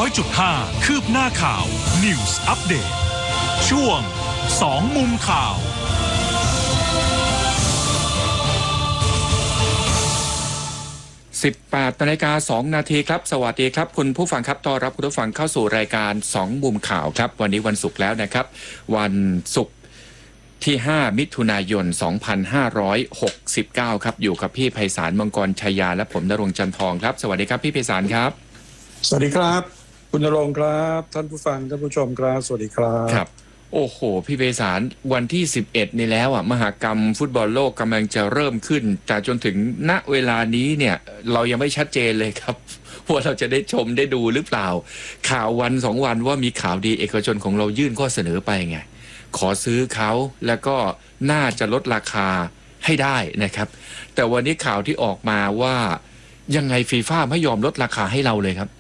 100.5 คืบหน้าข่าว News Update ช่วง2มุมข่าว 18:02 นาทีครับสวัสดีครับคุณผู้ฟังครับต้อนรับคุณผู้ฟังเข้าสู่รายการ2มุมข่าวครับวันนี้วันศุกร์แล้วนะครับวันศุกร์ที่5มิถุนายน2569ครับอยู่กับพี่ไพศาลมังกรชัยยาและผมณรงค์จันทองครับสวัสดีครับพี่ไพศาลครับสวัสดีครับคุณณรงค์ครับท่านผู้ฟังท่านผู้ชมครับสวัสดีครับครับโอ้โหพี่ไพศาลวันที่11นี่แล้วมหกรรมฟุตบอลโลกกำลังจะเริ่มขึ้นแต่จนถึงณเวลานี้เนี่ยเรายังไม่ชัดเจนเลยครับว่าเราจะได้ชมได้ดูหรือเปล่าข่าววัน2วันว่ามีข่าวดีเอกชนของเรายื่นข้อเสนอไปไงขอซื้อเขาแล้วก็น่าจะลดราคาให้ได้นะครับแต่วันนี้ข่าวที่ออกมาว่ายังไงฟีฟ่าไม่ยอมลดราคาให้เราเลยครับ